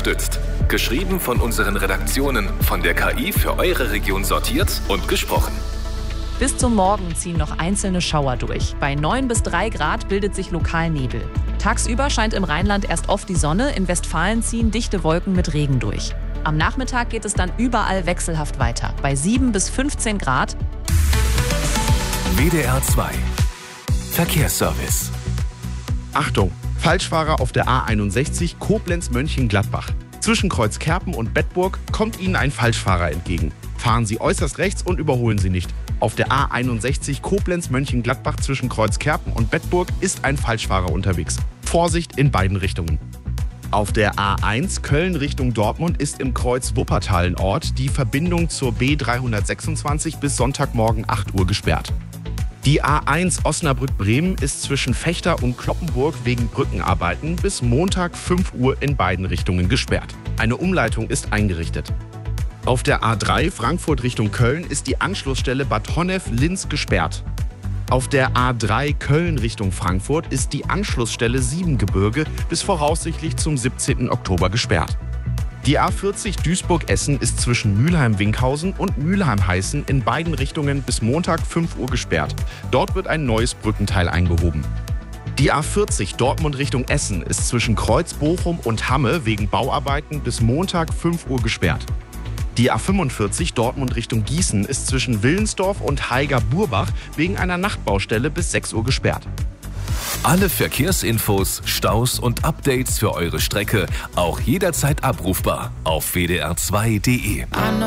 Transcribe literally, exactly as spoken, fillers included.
unterstützt. Geschrieben von unseren Redaktionen, von der K I für eure Region sortiert und gesprochen. Bis zum Morgen ziehen noch einzelne Schauer durch. Bei neun bis drei Grad bildet sich lokal Nebel. Tagsüber scheint im Rheinland erst oft die Sonne, in Westfalen ziehen dichte Wolken mit Regen durch. Am Nachmittag geht es dann überall wechselhaft weiter, bei sieben bis fünfzehn Grad. W D R zwei Verkehrsservice. Achtung, Falschfahrer auf der A einundsechzig Koblenz-Mönchengladbach. Zwischen Kreuzkerpen und Bedburg kommt Ihnen ein Falschfahrer entgegen. Fahren Sie äußerst rechts und überholen Sie nicht. Auf der A einundsechzig Koblenz-Mönchengladbach zwischen Kreuzkerpen und Bedburg ist ein Falschfahrer unterwegs. Vorsicht in beiden Richtungen. Auf der A eins Köln Richtung Dortmund ist im Kreuz Wuppertal ein Ort die Verbindung zur B dreihundertsechsundzwanzig bis Sonntagmorgen acht Uhr gesperrt. Die A eins Osnabrück-Bremen ist zwischen Vechta und Cloppenburg wegen Brückenarbeiten bis Montag fünf Uhr in beiden Richtungen gesperrt. Eine Umleitung ist eingerichtet. Auf der A drei Frankfurt Richtung Köln ist die Anschlussstelle Bad Honnef-Linz gesperrt. Auf der A drei Köln Richtung Frankfurt ist die Anschlussstelle Siebengebirge bis voraussichtlich zum siebzehnten Oktober gesperrt. Die A vierzig Duisburg-Essen ist zwischen Mülheim-Winkhausen und Mülheim-Heißen in beiden Richtungen bis Montag fünf Uhr gesperrt. Dort wird ein neues Brückenteil eingehoben. Die A vierzig Dortmund Richtung Essen ist zwischen Kreuz-Bochum und Hamme wegen Bauarbeiten bis Montag fünf Uhr gesperrt. Die A fünfundvierzig Dortmund Richtung Gießen ist zwischen Willensdorf und Haiger-Burbach wegen einer Nachtbaustelle bis sechs Uhr gesperrt. Alle Verkehrsinfos, Staus und Updates für eure Strecke auch jederzeit abrufbar auf w d r zwei punkt d e.